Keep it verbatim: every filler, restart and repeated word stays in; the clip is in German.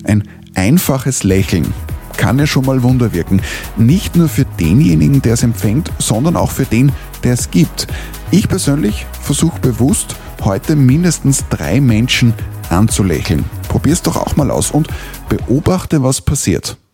Ein einfaches Lächeln kann ja schon mal Wunder wirken. Nicht nur für denjenigen, der es empfängt, sondern auch für den, der es gibt. Ich persönlich versuche bewusst, heute mindestens drei Menschen anzulächeln. Probier's doch auch mal aus und beobachte, was passiert.